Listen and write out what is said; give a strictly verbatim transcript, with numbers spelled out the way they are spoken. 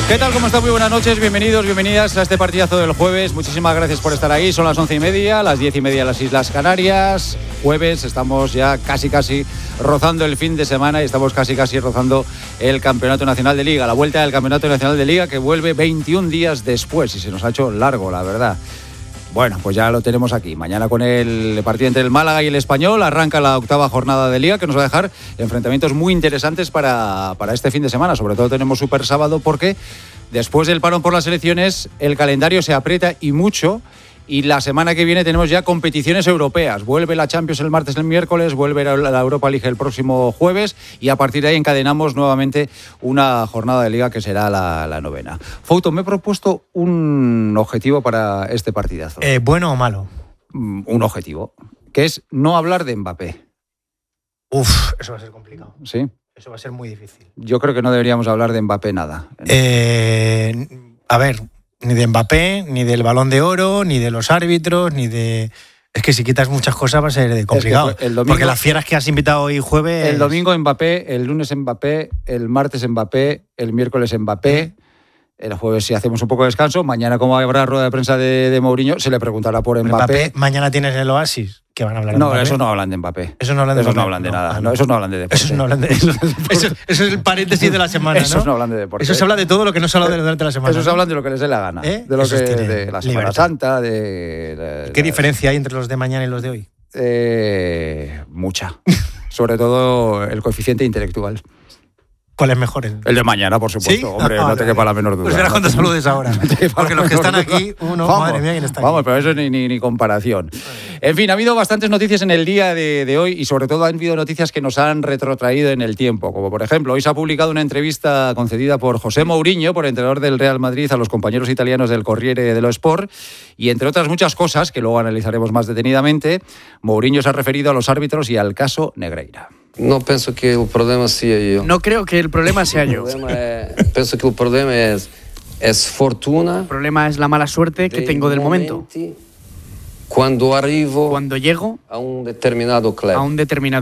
¿Qué tal? ¿Cómo están? Muy buenas noches, bienvenidos, bienvenidas a este partidazo del jueves. Muchísimas gracias por estar ahí. Son las once y media, las diez y media en las Islas Canarias. Jueves, estamos ya casi casi rozando el fin de semana y estamos casi casi rozando el Campeonato Nacional de Liga. La vuelta del Campeonato Nacional de Liga que vuelve veintiún días después y se nos ha hecho largo, la verdad. Bueno, pues ya lo tenemos aquí. Mañana con el partido entre el Málaga y el Español arranca la octava jornada de Liga que nos va a dejar enfrentamientos muy interesantes para, para este fin de semana. Sobre todo tenemos Super Sábado porque después del parón por las elecciones el calendario se aprieta y mucho. Y la semana que viene tenemos ya competiciones europeas. Vuelve la Champions el martes, el miércoles, vuelve la Europa League el próximo jueves y a partir de ahí encadenamos nuevamente una jornada de Liga que será la, la novena. Fouto, me he propuesto un objetivo para este partidazo. Eh, ¿Bueno o malo? Un objetivo, que es no hablar de Mbappé. Uf, eso va a ser complicado. ¿Sí? Eso va a ser muy difícil. Yo creo que no deberíamos hablar de Mbappé nada. Eh, a ver... Ni de Mbappé, ni del Balón de Oro, ni de los árbitros, ni de... Es que si quitas muchas cosas va a ser complicado. Es que el domingo, porque las fieras que has invitado hoy jueves... El domingo Mbappé, el lunes Mbappé, el martes Mbappé, el miércoles Mbappé... El jueves si hacemos un poco de descanso. Mañana, como habrá rueda de prensa de, de Mourinho, se le preguntará por Mbappé. Mbappé. Mañana tienes el Oasis, que van a hablar de No, Mbappé. esos no hablan de Mbappé. Esos no hablan de esos Mbappé. no hablan de no, nada. No, no, esos no hablan de deporte. Esos no hablan de eso. eso, eso es el paréntesis de la semana, ¿no? Esos no hablan de deporte. Eso se habla de todo lo que no se habla de durante la semana. Esos ¿no? hablan de lo que les dé la gana. ¿Eh? De lo Esos que de la Semana libertad. Santa, de... de ¿Qué la, diferencia hay entre los de mañana y los de hoy? Eh, mucha. Sobre todo el coeficiente intelectual. ¿Cuál es mejor? El, el de mañana, por supuesto. ¿Sí? Hombre, no, no te quepa la menor duda. Pues verás cuando saludes ahora. Porque los que están duda. aquí, uno, vamos, madre mía, ¿quién está vamos, aquí? pero eso ni, ni, ni comparación. En fin, ha habido bastantes noticias en el día de, de hoy y sobre todo han habido noticias que nos han retrotraído en el tiempo. Como por ejemplo, hoy se ha publicado una entrevista concedida por José Mourinho, por entrenador del Real Madrid, a los compañeros italianos del Corriere dello Sport. Y entre otras muchas cosas, que luego analizaremos más detenidamente, Mourinho se ha referido a los árbitros y al caso Negreira. No penso que el problema sea yo. No creo que el problema sea yo. El es, pienso que el problema es, es fortuna. El problema es la mala suerte que tengo del momento. Cuando arrivo Cuando llego a un determinado club. A un determinado